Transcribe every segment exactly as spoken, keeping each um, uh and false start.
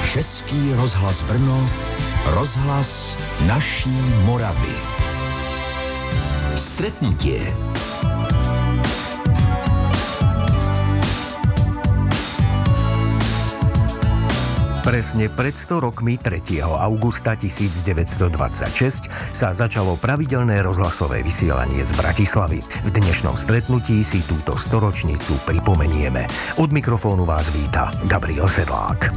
Český rozhlas Brno, rozhlas naší Moravy. Stretnutie. Presne pred sto rokmi tretieho augusta tisícdeväťstodvadsaťšesť sa začalo pravidelné rozhlasové vysielanie z Bratislavy. V dnešnom stretnutí si túto storočnicu pripomenieme. Od mikrofónu vás víta Gabriel Sedlák.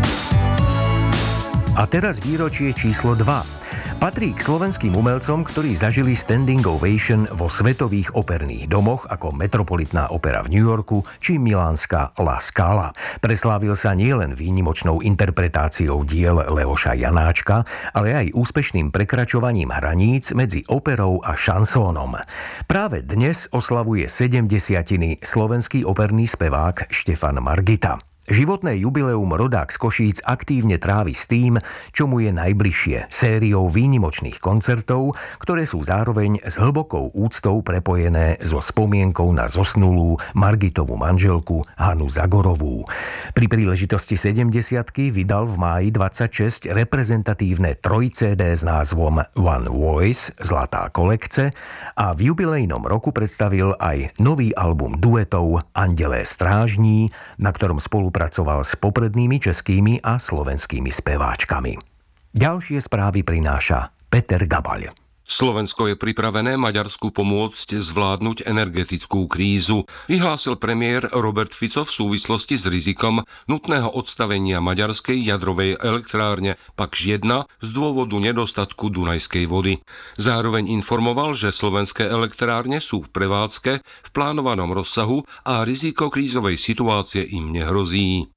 A teraz výročie číslo dva. Patrí k slovenským umelcom, ktorí zažili standing ovation vo svetových operných domoch ako Metropolitná opera v New Yorku či milánska La Scala. Preslávil sa nielen výnimočnou interpretáciou diel Leoša Janáčka, ale aj úspešným prekračovaním hraníc medzi operou a šansónom. Práve dnes oslavuje sedemdesiatiny slovenský operný spevák Štefan Margita. Životné jubileum rodák z Košíc aktívne trávi s tým, čo mu je najbližšie, sériou výnimočných koncertov, ktoré sú zároveň s hlbokou úctou prepojené so spomienkou na zosnulú Margitovú manželku Hanu Zagorovú. Pri príležitosti sedemdesiatky vydal v máji dvadsaťšesť reprezentatívne troj cé dé s názvom One Voice, Zlatá kolekce, a v jubilejnom roku predstavil aj nový album duetov Andelé strážní, na ktorom spolu pracoval s poprednými českými a slovenskými speváčkami. Ďalšie správy prináša Peter Gabaľ. Slovensko je pripravené Maďarsku pomôcť zvládnuť energetickú krízu, vyhlásil premiér Robert Fico v súvislosti s rizikom nutného odstavenia maďarskej jadrovej elektrárne Pakš jeden z dôvodu nedostatku dunajskej vody. Zároveň informoval, že slovenské elektrárne sú v prevádzke v plánovanom rozsahu a riziko krízovej situácie im nehrozí.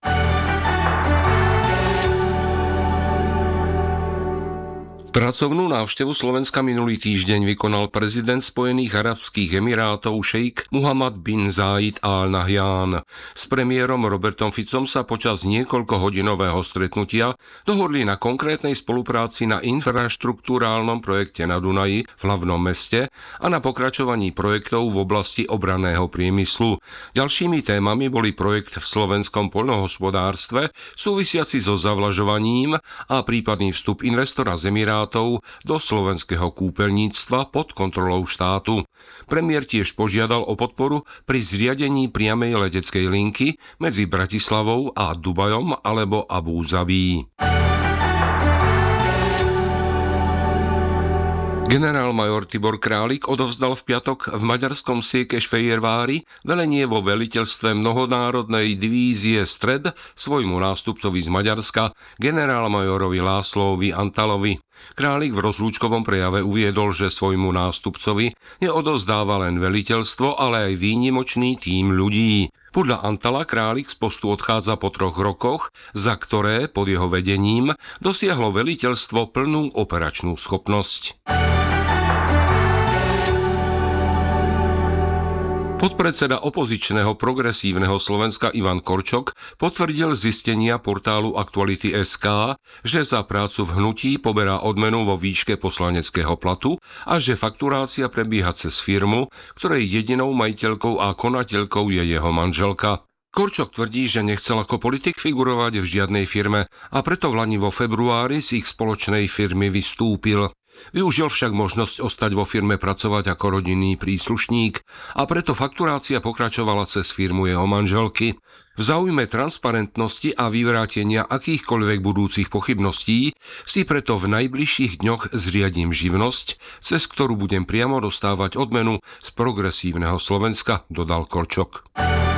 Pracovnú návštevu Slovenska minulý týždeň vykonal prezident Spojených arabských emirátov šejk Muhammad bin Zayed Al Nahyan. S premiérom Robertom Ficom sa počas niekoľkohodinového stretnutia dohodli na konkrétnej spolupráci na infraštruktúrálnom projekte na Dunaji v hlavnom meste a na pokračovaní projektov v oblasti obranného priemyslu. Ďalšími témami boli projekt v slovenskom poľnohospodárstve súvisiaci so zavlažovaním a prípadný vstup investora z Emirátov do slovenského kúpeľníctva pod kontrolou štátu. Premiér tiež požiadal o podporu pri zriadení priamej leteckej linky medzi Bratislavou a Dubajom alebo Abú Zabí. Generálmajor Tibor Králik odovzdal v piatok v maďarskom Székesfehérvári velenie vo veliteľstve mnohonárodnej divízie Stred svojmu nástupcovi z Maďarska, generálmajorovi Lászlóvi Antalovi. Králik v rozlúčkovom prejave uviedol, že svojmu nástupcovi neodovzdáva len veliteľstvo, ale aj výnimočný tím ľudí. Podľa Antala Králik z postu odchádza po troch rokoch, za ktoré pod jeho vedením dosiahlo veliteľstvo plnú operačnú schopnosť. Podpredseda opozičného progresívneho Slovenska Ivan Korčok potvrdil zistenia portálu Aktuality bodka es ká, že za prácu v hnutí poberá odmenu vo výške poslaneckého platu a že fakturácia prebieha cez firmu, ktorej jedinou majiteľkou a konateľkou je jeho manželka. Korčok tvrdí, že nechcel ako politik figurovať v žiadnej firme a preto v lani vo februári z ich spoločnej firmy vystúpil. Využil však možnosť ostať vo firme pracovať ako rodinný príslušník a preto fakturácia pokračovala cez firmu jeho manželky. V záujme transparentnosti a vyvrátenia akýchkoľvek budúcich pochybností si preto v najbližších dňoch zriadím živnosť, cez ktorú budem priamo dostávať odmenu z progresívneho Slovenska, dodal Korčok.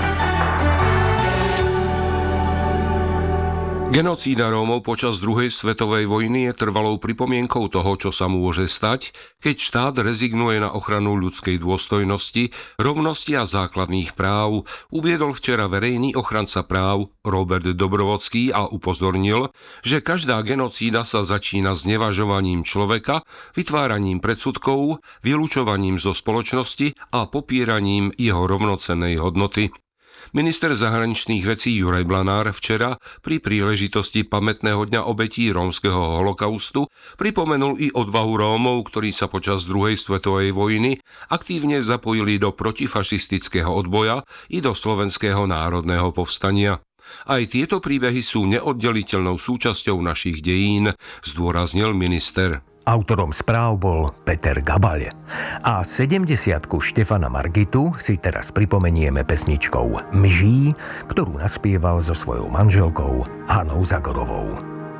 Genocída Rómov počas druhej svetovej vojny je trvalou pripomienkou toho, čo sa môže stať, keď štát rezignuje na ochranu ľudskej dôstojnosti, rovnosti a základných práv, uviedol včera verejný ochranca práv Robert Dobrovodský a upozornil, že každá genocída sa začína znevažovaním človeka, vytváraním predsudkov, vylúčovaním zo spoločnosti a popieraním jeho rovnocennej hodnoty. Minister zahraničných vecí Juraj Blanár včera pri príležitosti pamätného dňa obetí rómskeho holokaustu pripomenul i odvahu Rómov, ktorí sa počas druhej svetovej vojny aktívne zapojili do protifašistického odboja i do slovenského národného povstania. Aj tieto príbehy sú neoddeliteľnou súčasťou našich dejín, zdôraznil minister. Autorom správ bol Peter Gabaľ. A sedemdesiatku Štefana Margitu si teraz pripomenieme pesničkou Mží, ktorú naspieval so svojou manželkou Hanou Zagorovou.